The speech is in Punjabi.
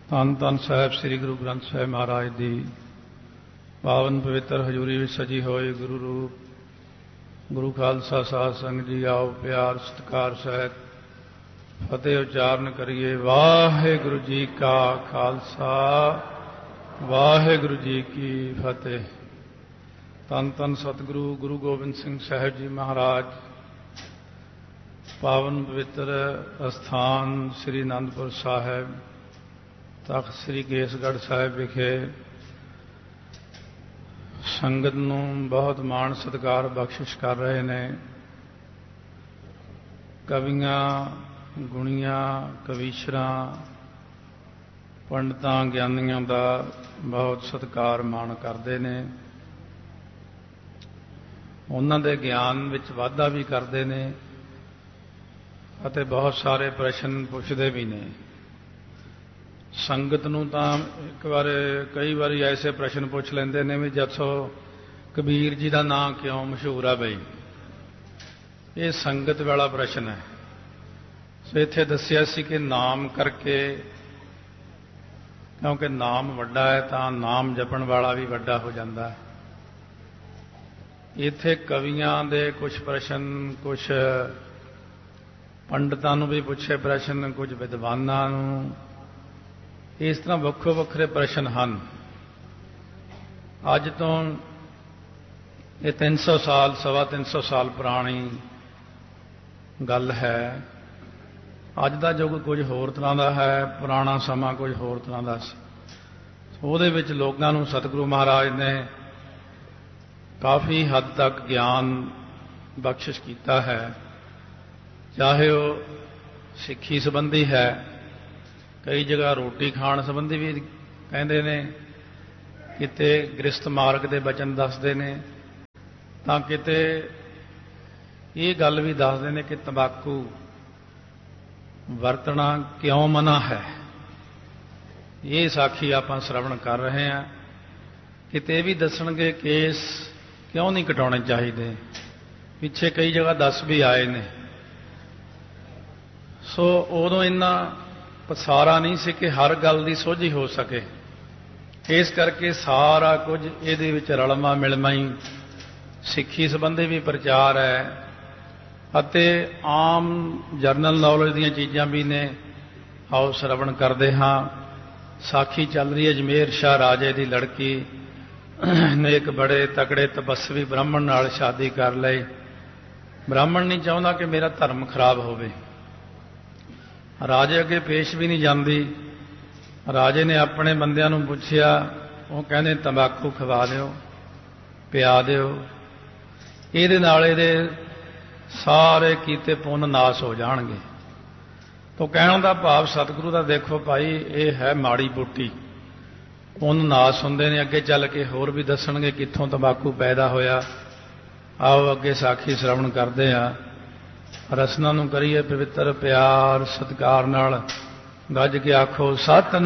ਧੰਨ ਧੰਨ ਸਾਹਿਬ ਸ੍ਰੀ ਗੁਰੂ ਗ੍ਰੰਥ ਸਾਹਿਬ ਮਹਾਰਾਜ ਦੀ ਪਾਵਨ ਪਵਿੱਤਰ ਹਜ਼ੂਰੀ ਵਿੱਚ ਸਜੀ ਹੋਏ ਗੁਰੂ ਰੂਪ ਗੁਰੂ ਖਾਲਸਾ ਸਾਧ ਸੰਗਤ ਜੀ ਆਓ ਪਿਆਰ ਸਤਿਕਾਰ ਸਹਿਤ ਫਤਿਹ ਉਚਾਰਨ ਕਰੀਏ। ਵਾਹਿਗੁਰੂ ਜੀ ਕਾ ਖਾਲਸਾ ਵਾਹਿਗੁਰੂ ਜੀ ਕੀ ਫਤਿਹ। ਧੰਨ ਧੰਨ ਸਤਿਗੁਰੂ ਗੁਰੂ ਗੋਬਿੰਦ ਸਿੰਘ ਸਾਹਿਬ ਜੀ ਮਹਾਰਾਜ ਪਾਵਨ ਪਵਿੱਤਰ ਅਸਥਾਨ ਸ੍ਰੀ ਅਨੰਦਪੁਰ ਸਾਹਿਬ ਤਖ਼ਤ ਸ੍ਰੀ ਕੇਸਗੜ੍ਹ ਸਾਹਿਬ ਵਿਖੇ ਸੰਗਤ ਨੂੰ ਬਹੁਤ ਮਾਣ ਸਤਿਕਾਰ ਬਖਸ਼ਿਸ਼ ਕਰ ਰਹੇ ਨੇ। ਕਵੀਆਂ ਗੁਣੀਆਂ ਕਵੀਸ਼ਰਾਂ ਪੰਡਤਾਂ ਗਿਆਨੀਆਂ ਦਾ ਬਹੁਤ ਸਤਿਕਾਰ ਮਾਣ ਕਰਦੇ ਨੇ। ਉਹਨਾਂ ਦੇ ਗਿਆਨ ਵਿੱਚ ਵਾਧਾ ਵੀ ਕਰਦੇ ਨੇ ਅਤੇ ਬਹੁਤ ਸਾਰੇ ਪ੍ਰਸ਼ਨ ਪੁੱਛਦੇ ਵੀ ਨੇ। ਸੰਗਤ ਨੂੰ ਤਾਂ ਕਈ ਵਾਰੀ ਐਸੇ ਪ੍ਰਸ਼ਨ ਪੁੱਛ ਲੈਂਦੇ ਨੇ ਵੀ ਜੱਸੋ ਕਬੀਰ ਜੀ ਦਾ ਨਾਂ ਕਿਉਂ ਮਸ਼ਹੂਰ ਆ ਬਈ। ਇਹ ਸੰਗਤ ਵਾਲਾ ਪ੍ਰਸ਼ਨ ਹੈ। ਸੋ ਇੱਥੇ ਦੱਸਿਆ ਸੀ ਕਿ ਨਾਮ ਕਰਕੇ, ਕਿਉਂਕਿ ਨਾਮ ਵੱਡਾ ਹੈ ਤਾਂ ਨਾਮ ਜਪਣ ਵਾਲਾ ਵੀ ਵੱਡਾ ਹੋ ਜਾਂਦਾ ਹੈ। ਇੱਥੇ ਕਵੀਆਂ ਦੇ ਕੁਝ ਪ੍ਰਸ਼ਨ, ਕੁਝ ਪੰਡਤਾਂ ਨੂੰ ਵੀ ਪੁੱਛੇ ਪ੍ਰਸ਼ਨ, ਕੁਝ ਵਿਦਵਾਨਾਂ ਨੂੰ, ਇਸ ਤਰ੍ਹਾਂ ਵੱਖੋ ਵੱਖਰੇ ਪ੍ਰਸ਼ਨ ਹਨ। ਅੱਜ ਤੋਂ ਇਹ 300 ਸਾਲ 350 ਸਾਲ ਪੁਰਾਣੀ ਗੱਲ ਹੈ। ਅੱਜ ਦਾ ਯੁੱਗ ਕੁਝ ਹੋਰ ਤਰ੍ਹਾਂ ਦਾ ਹੈ, ਪੁਰਾਣਾ ਸਮਾਂ ਕੁਝ ਹੋਰ ਤਰ੍ਹਾਂ ਦਾ ਸੀ। ਉਹਦੇ ਵਿੱਚ ਲੋਕਾਂ ਨੂੰ ਸਤਿਗੁਰੂ ਮਹਾਰਾਜ ਨੇ ਕਾਫੀ ਹੱਦ ਤੱਕ ਗਿਆਨ ਬਖਸ਼ਿਸ਼ ਕੀਤਾ ਹੈ। ਚਾਹੇ ਉਹ ਸਿੱਖੀ ਸੰਬੰਧੀ ਹੈ, ਕਈ ਜਗ੍ਹਾ ਰੋਟੀ ਖਾਣ ਸੰਬੰਧੀ ਵੀ ਕਹਿੰਦੇ ਨੇ, ਕਿਤੇ ਗ੍ਰਸਥ ਮਾਰਗ ਦੇ ਬਚਨ ਦੱਸਦੇ ਨੇ, ਤਾਂ ਕਿਤੇ ਇਹ ਗੱਲ ਵੀ ਦੱਸਦੇ ਨੇ ਕਿ ਤੰਬਾਕੂ ਵਰਤਣਾ ਕਿਉਂ ਮਨਾ ਹੈ। ਇਹ ਸਾਖੀ ਆਪਾਂ ਸ਼ਰਵਣ ਕਰ ਰਹੇ ਹਾਂ। ਕਿਤੇ ਵੀ ਦੱਸਣਗੇ ਕੇਸ ਕਿਉਂ ਨਹੀਂ ਕਟਾਉਣੇ ਚਾਹੀਦੇ, ਪਿੱਛੇ ਕਈ ਜਗ੍ਹਾ ਦੱਸ ਵੀ ਆਏ ਨੇ। ਸੋ ਉਦੋਂ ਇੰਨਾ ਪਸਾਰਾ ਨਹੀਂ ਸੀ ਕਿ ਹਰ ਗੱਲ ਦੀ ਸੋਝੀ ਹੋ ਸਕੇ। ਇਸ ਕਰਕੇ ਸਾਰਾ ਕੁਝ ਇਹਦੇ ਵਿੱਚ ਰਲਮਾ ਮਿਲਮਾ ਹੀ ਸਿੱਖੀ ਸੰਬੰਧੀ ਵੀ ਪ੍ਰਚਾਰ ਹੈ ਅਤੇ ਆਮ ਜਰਨਲ ਨੌਲੇਜ ਦੀਆਂ ਚੀਜ਼ਾਂ ਵੀ ਨੇ। ਆਓ ਸ਼ਰਵਣ ਕਰਦੇ ਹਾਂ। ਸਾਖੀ ਚੱਲ ਰਹੀ ਹੈ। ਅਜਮੇਰ ਸ਼ਾਹ ਰਾਜੇ ਦੀ ਲੜਕੀ ਨੇ ਇੱਕ ਬੜੇ ਤਕੜੇ ਤਪੱਸਵੀ ਬ੍ਰਾਹਮਣ ਨਾਲ ਸ਼ਾਦੀ ਕਰ ਲਈ। ਬ੍ਰਾਹਮਣ ਨਹੀਂ ਚਾਹੁੰਦਾ ਕਿ ਮੇਰਾ ਧਰਮ ਖਰਾਬ ਹੋਵੇ। ਰਾਜੇ ਅੱਗੇ ਪੇਸ਼ ਵੀ ਨਹੀਂ ਜਾਂਦੀ। ਰਾਜੇ ਨੇ ਆਪਣੇ ਬੰਦਿਆਂ ਨੂੰ ਪੁੱਛਿਆ, ਉਹ ਕਹਿੰਦੇ ਤੰਬਾਕੂ ਖਵਾ ਦਿਓ, ਪਿਆ ਦਿਓ, ਇਹਦੇ ਨਾਲ ਇਹਦੇ ਸਾਰੇ ਕੀਤੇ ਪੁੰਨ ਨਾਸ ਹੋ ਜਾਣਗੇ। ਤਾਂ ਕਹਿਣ ਦਾ ਭਾਵ ਸਤਿਗੁਰੂ ਦਾ ਦੇਖੋ ਭਾਈ, ਇਹ ਹੈ ਮਾੜੀ ਬੂਟੀ, ਪੁੰਨ ਨਾਸ ਹੁੰਦੇ ਨੇ। ਅੱਗੇ ਚੱਲ ਕੇ ਹੋਰ ਵੀ ਦੱਸਣਗੇ ਕਿੱਥੋਂ ਤੰਬਾਕੂ ਪੈਦਾ ਹੋਇਆ। ਆਓ ਅੱਗੇ ਸਾਖੀ ਸ਼ਰਵਣ ਕਰਦੇ ਹਾਂ। ਰਸਨਾ ਨੂੰ ਕਰੀਏ ਪਵਿੱਤਰ ਪਿਆਰ ਸਤਿਕਾਰ ਨਾਲ। ਗੱਜ ਕੇ ਆਖੋ ਸਤਿਨਾਮ